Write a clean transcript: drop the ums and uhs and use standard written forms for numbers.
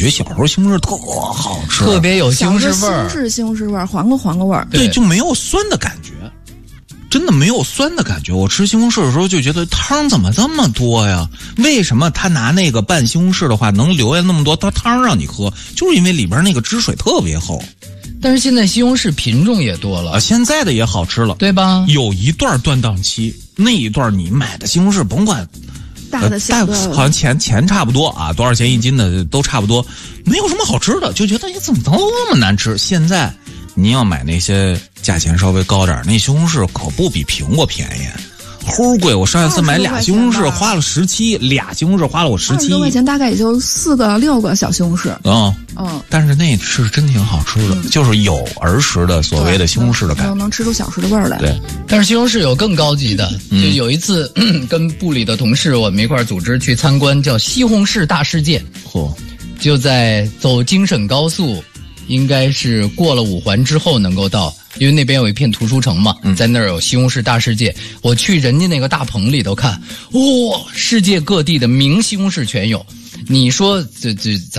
觉小时候西红柿特好吃， 特别有西红柿味儿， 西红柿味儿，黄瓜味儿， 对，就没有酸的感觉，真的没有酸的感觉。我吃西红柿的时候就觉得汤怎么这么多呀？为什么他拿那个拌西红柿的话能留下那么多汤让你喝？就是因为里边那个汁水特别厚。 但是现在西红柿品种也多了， 现在的也好吃了， 对吧？ 有一段断档期，那一段你买的西红柿甭管大的小的， 好像钱差不多啊，多少钱一斤的都差不多，没有什么好吃的，就觉得怎么那么难吃。现在您要买那些价钱稍微高点，那西红柿可不比苹果便宜。齁贵！我上一次买俩西红柿花了17，俩西红柿花了我17。 20多块钱，大概也就4个6个小西红柿。 但是那是真挺好吃的，就是有儿时的所谓的西红柿的感觉， 能吃出小时的味儿来。 对， 但是西红柿有更高级的，就有一次跟部里的同事我们一块儿组织去参观，叫西红柿大世界。就在走京沈高速，应该是过了5环之后能够到。因为那边有一片图书城嘛，在那儿有西红柿大世界。我去人家那个大棚里头看，世界各地的名西红柿全有。你说这